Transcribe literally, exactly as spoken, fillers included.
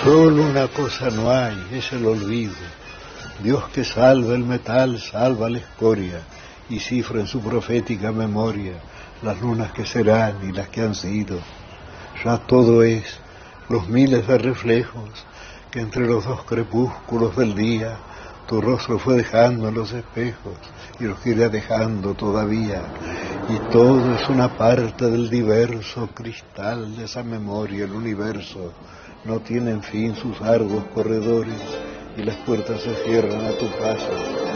Solo una cosa no hay, es el olvido. Dios que salva el metal, salva la escoria, y cifra en su profética memoria las lunas que serán y las que han sido. Ya todo es, los miles de reflejos que entre los dos crepúsculos del día tu rostro fue dejando en los espejos y los irá dejando todavía. Y todo es una parte del diverso cristal de esa memoria, el universo. No tienen fin sus arduos corredores y las puertas se cierran a tu paso.